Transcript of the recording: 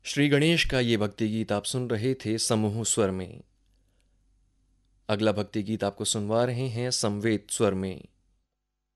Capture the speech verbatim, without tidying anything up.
श्री गणेश का ये भक्ति गीत आप सुन रहे थे समूह स्वर में। अगला भक्ति गीत आपको सुनवा रहे हैं समवेत स्वर में।